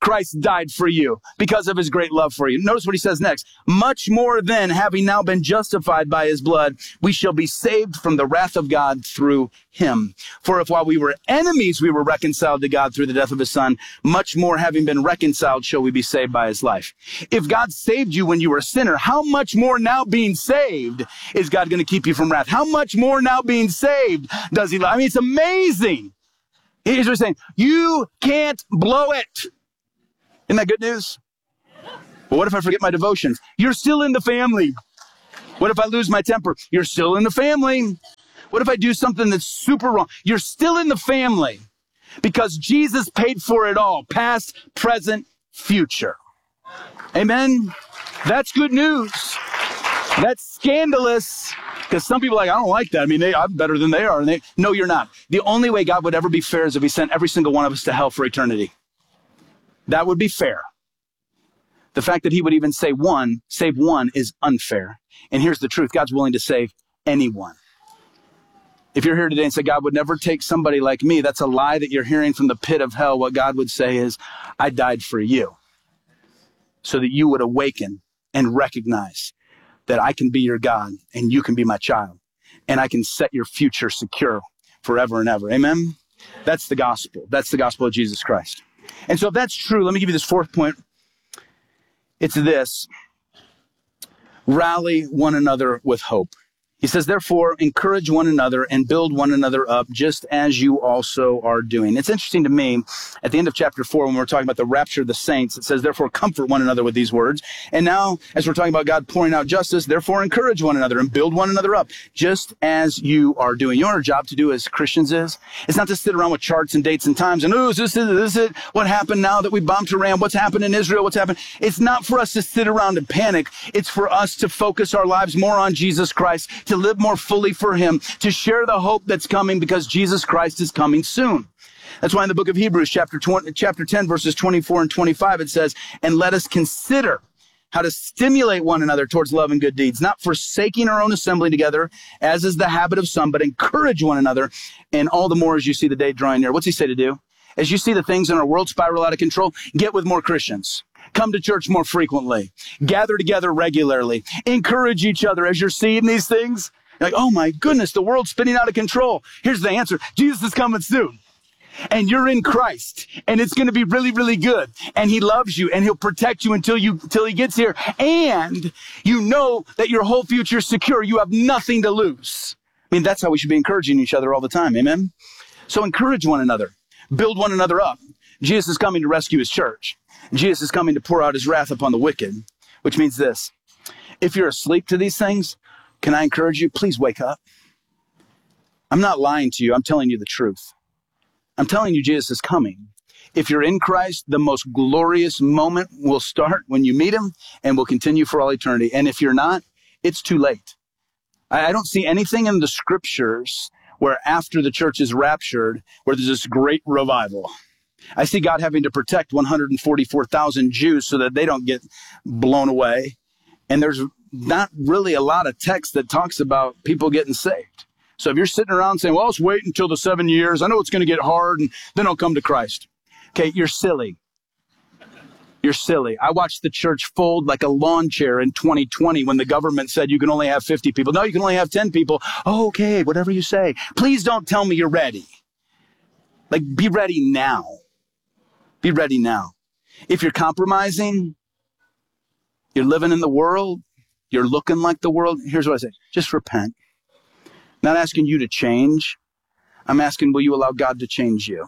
Christ died for you because of his great love for you. Notice what he says next. Much more then, having now been justified by his blood, we shall be saved from the wrath of God through him. For if while we were enemies, we were reconciled to God through the death of his son, much more having been reconciled shall we be saved by his life. If God saved you when you were a sinner, how much more now being saved is God going to keep you from wrath? How much more now being saved does he love? I mean, it's amazing. Here's what he's saying. You can't blow it. Isn't that good news? Well, what if I forget my devotions? You're still in the family. What if I lose my temper? You're still in the family. What if I do something that's super wrong? You're still in the family because Jesus paid for it all, past, present, future. Amen? That's good news. That's scandalous because some people are like, I don't like that. I mean, they, I'm better than they are. And they, no, you're not. The only way God would ever be fair is if he sent every single one of us to hell for eternity. That would be fair. The fact that he would even say one, save one, is unfair. And here's the truth. God's willing to save anyone. If you're here today and say, God would never take somebody like me, that's a lie that you're hearing from the pit of hell. What God would say is, I died for you so that you would awaken and recognize that I can be your God and you can be my child and I can set your future secure forever and ever. Amen? That's the gospel. That's the gospel of Jesus Christ. And so if that's true, let me give you this fourth point. It's this. Rally one another with hope. He says, therefore, encourage one another and build one another up, just as you also are doing. It's interesting to me, at the end of chapter four, when we're talking about the rapture of the saints, it says, therefore, comfort one another with these words. And now, as we're talking about God pouring out justice, therefore, encourage one another and build one another up, just as you are doing. You know what our job to do as Christians is? It's not to sit around with charts and dates and times and, oh, is this, is this it? What happened now that we bombed Iran? What's happened in Israel? What's happened? It's not for us to sit around and panic. It's for us to focus our lives more on Jesus Christ, to live more fully for him, to share the hope that's coming because Jesus Christ is coming soon. That's why in the book of Hebrews, chapter twenty, chapter ten, verses twenty-four and twenty-five, it says, and let us consider how to stimulate one another towards love and good deeds, not forsaking our own assembly together, as is the habit of some, but encourage one another, and all the more as you see the day drawing near. What's he say to do? As you see the things in our world spiral out of control, get with more Christians. Come to church more frequently. Gather together regularly. Encourage each other as you're seeing these things. You're like, oh my goodness, the world's spinning out of control. Here's the answer. Jesus is coming soon. And you're in Christ. And it's going to be really, really good. And he loves you. And he'll protect you until you, until he gets here. And you know that your whole future is secure. You have nothing to lose. I mean, that's how we should be encouraging each other all the time. Amen? So encourage one another. Build one another up. Jesus is coming to rescue his church. Jesus is coming to pour out his wrath upon the wicked. Which means this. If you're asleep to these things, can I encourage you? Please wake up. I'm not lying to you. I'm telling you the truth. I'm telling you Jesus is coming. If you're in Christ, the most glorious moment will start when you meet him and will continue for all eternity. And if you're not, it's too late. I don't see anything in the scriptures where after the church is raptured, where there's this great revival. I see God having to protect one hundred forty-four thousand Jews so that they don't get blown away. And there's not really a lot of text that talks about people getting saved. So if you're sitting around saying, well, let's wait until the seven years. I know it's going to get hard and then I'll come to Christ. Okay, you're silly. You're silly. I watched the church fold like a lawn chair in twenty twenty when the government said you can only have fifty people. No, you can only have ten people. Oh, okay, whatever you say. Please don't tell me you're ready. Like, be ready now. Be ready now. If you're compromising, you're living in the world, you're looking like the world, here's what I say. Just repent. Not asking you to change. I'm asking, will you allow God to change you?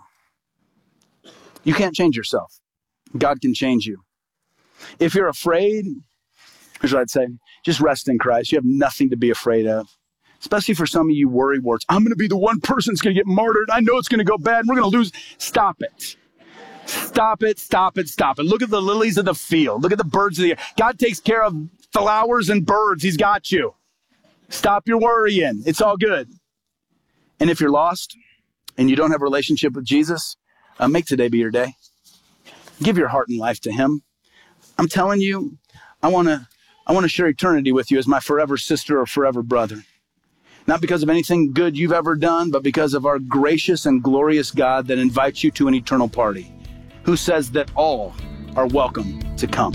You can't change yourself. God can change you. If you're afraid, here's what I'd say. Just rest in Christ. You have nothing to be afraid of. Especially for some of you worry warts. I'm going to be the one person that's going to get martyred. I know it's going to go bad and we're going to lose. Stop it. Stop it, stop it, stop it. Look at the lilies of the field. Look at the birds of the air. God takes care of flowers and birds. He's got you. Stop your worrying. It's all good. And if you're lost and you don't have a relationship with Jesus, uh, make today be your day. Give your heart and life to him. I'm telling you, I want to I want to share eternity with you as my forever sister or forever brother. Not because of anything good you've ever done, but because of our gracious and glorious God that invites you to an eternal party. who says that all are welcome to come.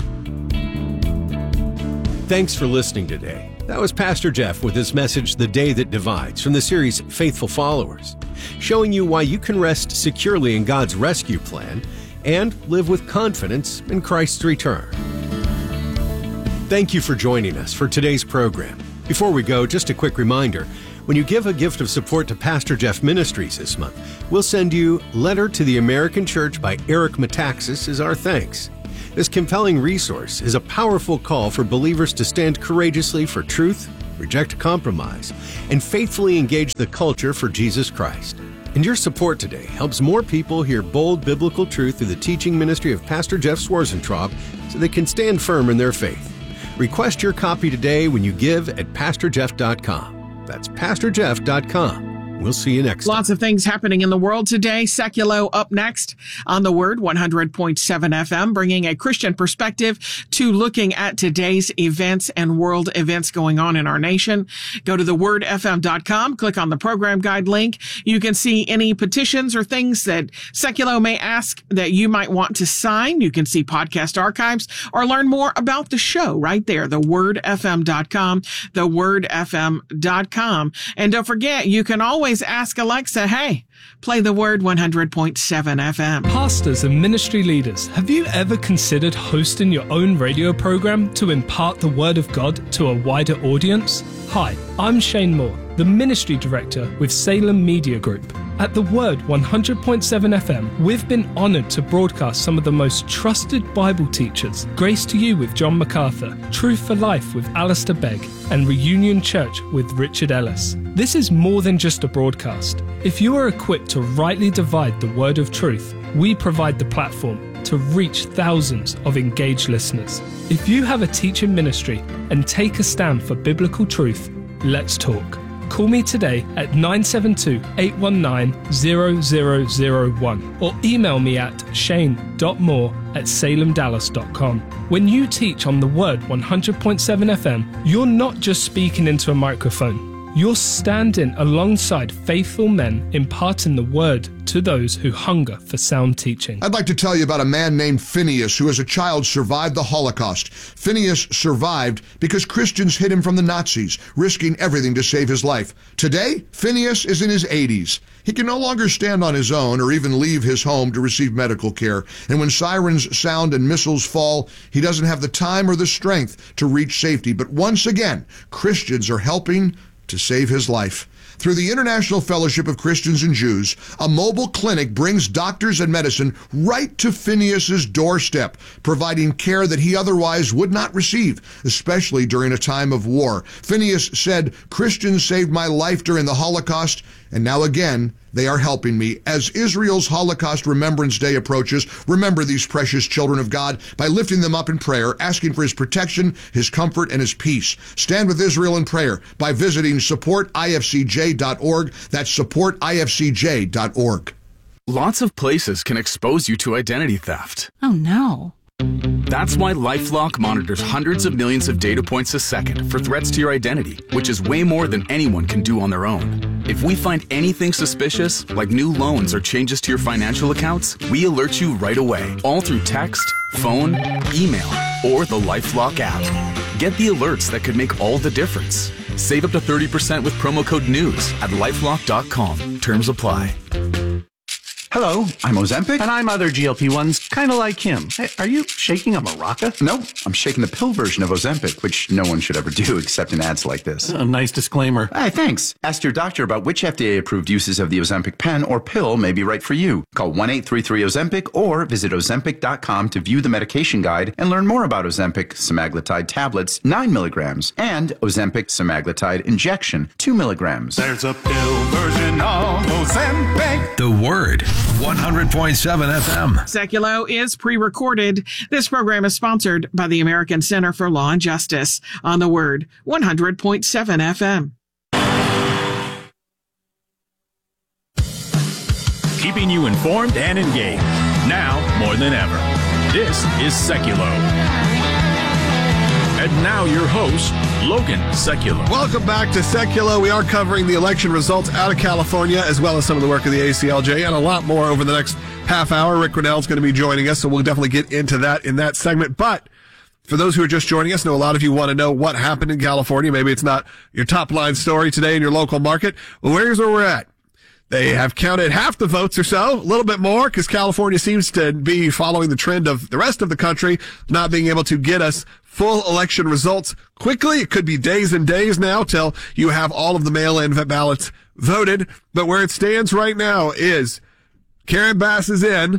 Thanks for listening today. That was Pastor Jeff with his message, The Day That Divides, from the series Faithful Followers, showing you why you can rest securely in God's rescue plan and live with confidence in Christ's return. Thank you for joining us for today's program. Before we go, just a quick reminder. When you give a gift of support to Pastor Jeff Ministries this month, we'll send you Letter to the American Church by Eric Metaxas as our thanks. This compelling resource is a powerful call for believers to stand courageously for truth, reject compromise, and faithfully engage the culture for Jesus Christ. And your support today helps more people hear bold biblical truth through the teaching ministry of Pastor Jeff Swarzentrop so they can stand firm in their faith. Request your copy today when you give at pastor jeff dot com. That's pastor jeff dot com. We'll see you next time. Lots of things happening in the world today. Seculo up next on The Word, one hundred point seven F M, bringing a Christian perspective to looking at today's events and world events going on in our nation. Go to the word f m dot com, click on the program guide link. You can see any petitions or things that Seculo may ask that you might want to sign. You can see podcast archives or learn more about the show right there, the word f m dot com, the word f m dot com. And don't forget, you can always ask Alexa, hey, play The Word one hundred point seven F M. Pastors and ministry leaders, have you ever considered hosting your own radio program to impart the Word of God to a wider audience? Hi, I'm Shane Moore, the Ministry Director with Salem Media Group. At The Word one hundred point seven F M, we've been honored to broadcast some of the most trusted Bible teachers, Grace to You with John MacArthur, Truth for Life with Alistair Begg, and Reunion Church with Richard Ellis. This is more than just a broadcast. If you are equipped to rightly divide the word of truth, we provide the platform to reach thousands of engaged listeners. If you have a teaching ministry and take a stand for biblical truth, let's talk. Call me today at nine seven two, eight one nine, zero zero zero one or email me at shane dot moore at salem dallas dot com. When you teach on The Word one hundred point seven F M, you're not just speaking into a microphone. You're standing alongside faithful men imparting the word to those who hunger for sound teaching. I'd like to tell you about a man named Phineas who as a child survived the Holocaust. Phineas survived because Christians hid him from the Nazis, risking everything to save his life. Today, Phineas is in his eighties. He can no longer stand on his own or even leave his home to receive medical care. And when sirens sound and missiles fall, he doesn't have the time or the strength to reach safety. But once again, Christians are helping to save his life. Through the International Fellowship of Christians and Jews, a mobile clinic brings doctors and medicine right to Phineas's doorstep, providing care that he otherwise would not receive, especially during a time of war. Phineas said, "Christians saved my life during the Holocaust, and now again, they are helping me." As Israel's Holocaust Remembrance Day approaches, remember these precious children of God by lifting them up in prayer, asking for his protection, his comfort, and his peace. Stand with Israel in prayer by visiting support I F C J dot org. That's support I F C J dot org. Lots of places can expose you to identity theft. Oh, no. That's why LifeLock monitors hundreds of millions of data points a second for threats to your identity, which is way more than anyone can do on their own. If we find anything suspicious, like new loans or changes to your financial accounts, we alert you right away, all through text, phone, email, or the LifeLock app. Get the alerts that could make all the difference. Save up to thirty percent with promo code NEWS at lifelock dot com. Terms apply. Hello, I'm Ozempic. And I'm other G L P ones, kind of like him. Hey, are you shaking a maraca? No, I'm shaking the pill version of Ozempic, which no one should ever do except in ads like this. A nice disclaimer. Hey, thanks. Ask your doctor about which F D A-approved uses of the Ozempic pen or pill may be right for you. Call one eight three three Ozempic or visit ozempic dot com to view the medication guide and learn more about Ozempic semaglutide tablets, nine milligrams, and Ozempic semaglutide injection, two milligrams. There's a pill version of Ozempic. The Word. one hundred point seven F M. Seculo is pre-recorded. This program is sponsored by the American Center for Law and Justice on The Word, one hundred point seven F M. Keeping you informed and engaged, now more than ever. This is Seculo. And now your host, Logan Secula. Welcome back to Secula. We are covering the election results out of California, as well as some of the work of the A C L J, and a lot more over the next half hour. Rick Grenell's going to be joining us, so we'll definitely get into that in that segment. But for those who are just joining us, I know a lot of you want to know what happened in California. Maybe it's not your top line story today in your local market. Well, here's where we're at. They have counted half the votes or so, a little bit more, because California seems to be following the trend of the rest of the country, not being able to get us full election results quickly. It could be days and days now till you have all of the mail-in ballots voted. But where it stands right now is Karen Bass is in,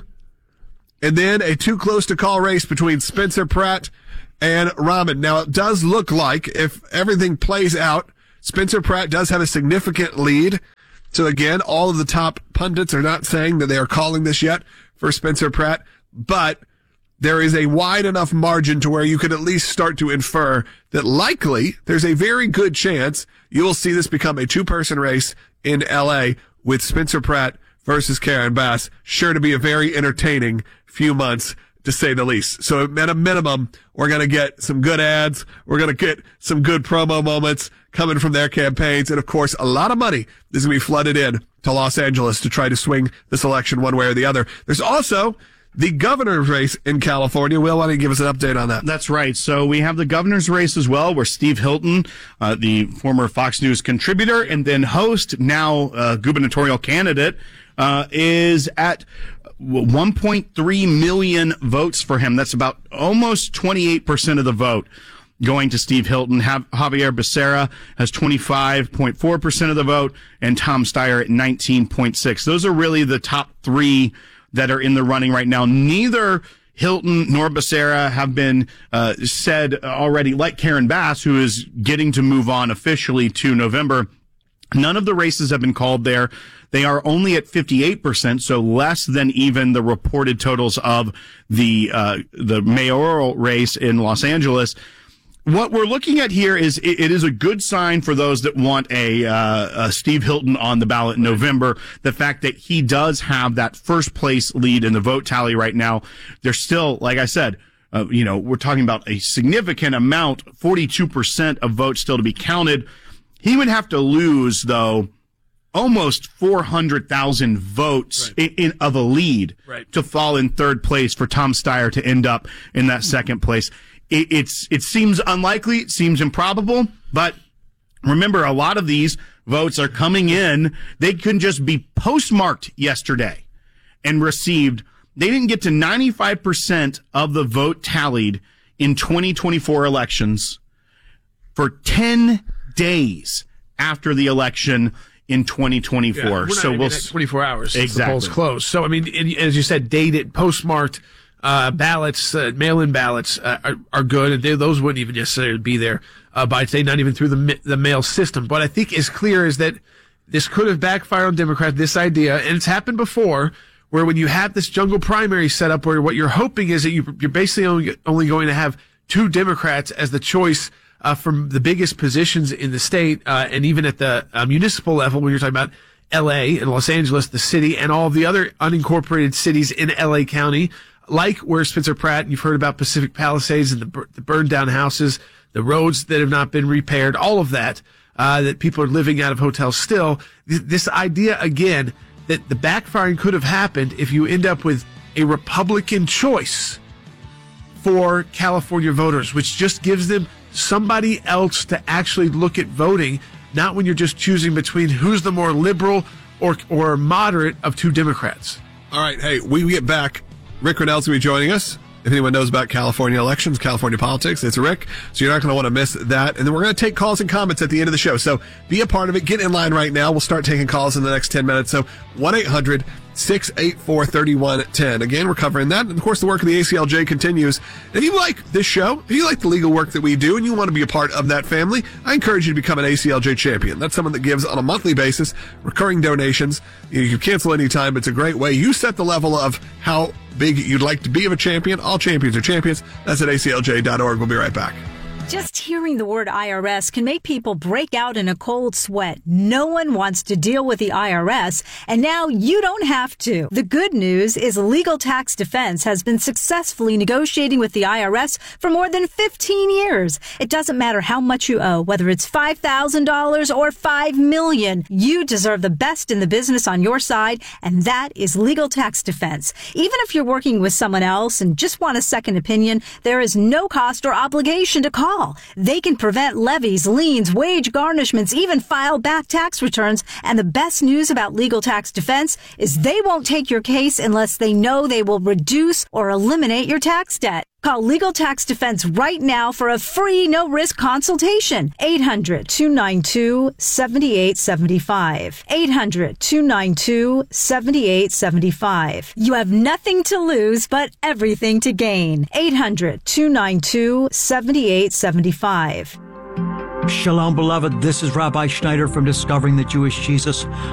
and then a too close to call race between Spencer Pratt and Rahmond. Now, it does look like, if everything plays out, Spencer Pratt does have a significant lead. So again, all of the top pundits are not saying that they are calling this yet for Spencer Pratt, but there is a wide enough margin to where you could at least start to infer that likely there's a very good chance you will see this become a two-person race in L A with Spencer Pratt versus Karen Bass. Sure to be a very entertaining few months, to say the least. So at a minimum, we're going to get some good ads. We're going to get some good promo moments coming from their campaigns. And of course, a lot of money is going to be flooded in to Los Angeles to try to swing this election one way or the other. There's also the governor's race in California. Will, why don't you give us an update on that? That's right. So we have the governor's race as well, where Steve Hilton, uh, the former Fox News contributor and then host, now uh, gubernatorial candidate, uh, is at one point three million votes for him. That's about almost twenty-eight percent of the vote going to Steve Hilton. Javier Becerra has twenty-five point four percent of the vote, and Tom Steyer at nineteen point six. Those are really the top three that are in the running right now. Neither Hilton nor Becerra have been uh, said already, like Karen Bass, who is getting to move on officially to November. None of the races have been called there. They are only at fifty-eight percent, so less than even the reported totals of the uh, the mayoral race in Los Angeles. What we're looking at here is it, it is a good sign for those that want a, uh, a Steve Hilton on the ballot in November. The fact that he does have that first place lead in the vote tally right now. There's still, like I said, uh, you know, we're talking about a significant amount, forty-two percent of votes still to be counted. He would have to lose, though, almost four hundred thousand votes right. in, in, of a lead right. to fall in third place for Tom Steyer to end up in that second place. It, it's, it seems unlikely, it seems improbable, but remember, a lot of these votes are coming in. They couldn't just be postmarked yesterday and received. They didn't get to ninety-five percent of the vote tallied in twenty twenty-four elections for ten days after the election in twenty twenty-four. Yeah, so we'll twenty-four hours since exactly. the polls closed. So I mean, as you said, dated, postmarked uh, ballots, uh, mail-in ballots uh, are, are good, and they, those wouldn't even necessarily be there uh, by today, not even through the the mail system. What I think is clear is that this could have backfired on Democrats. This idea, and it's happened before, where when you have this jungle primary set up, where what you're hoping is that you, you're basically only, only going to have two Democrats as the choice Uh, from the biggest positions in the state, uh, and even at the uh, municipal level, when you're talking about L A and Los Angeles, the city, and all of the other unincorporated cities in L A County, like where Spencer Pratt, you've heard about Pacific Palisades and the, the burned down houses, the roads that have not been repaired, all of that, uh, that people are living out of hotels still. This idea, again, that the backfiring could have happened if you end up with a Republican choice for California voters, which just gives them somebody else to actually look at voting, not when you're just choosing between who's the more liberal or or moderate of two Democrats. All right, hey, we get back. Rick Grenell's going to be joining us. If anyone knows about California elections, California politics, it's Rick. So you're not going to want to miss that. And then we're going to take calls and comments at the end of the show. So be a part of it. Get in line right now. We'll start taking calls in the next ten minutes. So one eight hundred six eight four three one one zero. Again, we're covering that. And of course, the work of the A C L J continues. If you like this show, if you like the legal work that we do and you want to be a part of that family, I encourage you to become an A C L J champion. That's someone that gives on a monthly basis, recurring donations. You can cancel anytime. It's a great way. You set the level of how big you'd like to be of a champion. All champions are champions. That's at A C L J dot org. We'll be right back. Just hearing the word I R S can make people break out in a cold sweat. No one wants to deal with the I R S, and now you don't have to. The good news is Legal Tax Defense has been successfully negotiating with the I R S for more than fifteen years. It doesn't matter how much you owe, whether it's five thousand dollars or five million dollars. You deserve the best in the business on your side, and that is Legal Tax Defense. Even if you're working with someone else and just want a second opinion, there is no cost or obligation to call. They can prevent levies, liens, wage garnishments, even file back tax returns. And the best news about Legal Tax Defense is they won't take your case unless they know they will reduce or eliminate your tax debt. Call Legal Tax Defense right now for a free, no-risk consultation. eight hundred, two nine two, seven eight seven five. eight hundred, two nine two, seven eight seven five. You have nothing to lose, but everything to gain. eight hundred, two nine two, seven eight seven five. Shalom, beloved. This is Rabbi Schneider from Discovering the Jewish Jesus.